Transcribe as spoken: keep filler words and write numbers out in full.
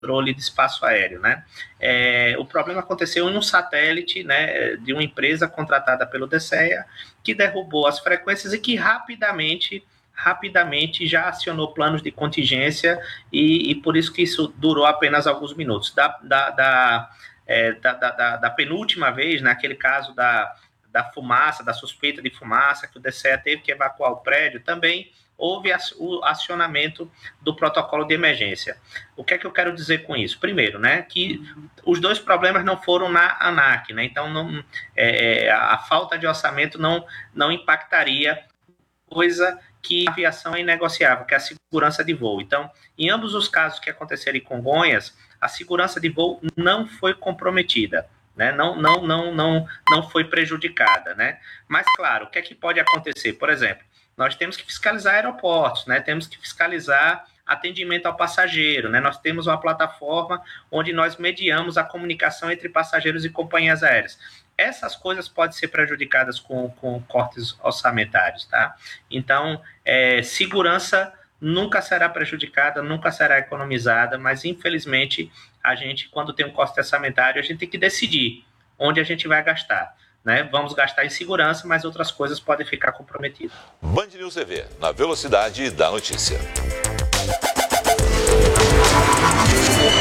controle de espaço aéreo, né? É, o problema aconteceu em um satélite, né, de uma empresa contratada pelo DCEA, que derrubou as frequências e que rapidamente, rapidamente já acionou planos de contingência e, e por isso que isso durou apenas alguns minutos. Da, da, da, é, da, da, da penúltima vez, naquele caso da, da fumaça, da suspeita de fumaça, que o DCEA teve que evacuar o prédio, também houve o acionamento do protocolo de emergência. O que é que eu quero dizer com isso? Primeiro, né, que os dois problemas não foram na ANAC, né, então não, é, a falta de orçamento não, não impactaria coisa que a aviação é inegociável, que é a segurança de voo. Então, em ambos os casos que aconteceram em Congonhas, a segurança de voo não foi comprometida, né? Não, não, não, não, não foi prejudicada, né? Mas, claro, o que é que pode acontecer? Por exemplo, nós temos que fiscalizar aeroportos, né? Temos que fiscalizar atendimento ao passageiro, né? Nós temos uma plataforma onde nós mediamos a comunicação entre passageiros e companhias aéreas. Essas coisas podem ser prejudicadas com, com cortes orçamentários, tá? Então, é, segurança nunca será prejudicada, nunca será economizada, mas, infelizmente, a gente, quando tem um corte orçamentário, a gente tem que decidir onde a gente vai gastar. Né? Vamos gastar em segurança, mas outras coisas podem ficar comprometidas. Band News T V, na velocidade da notícia.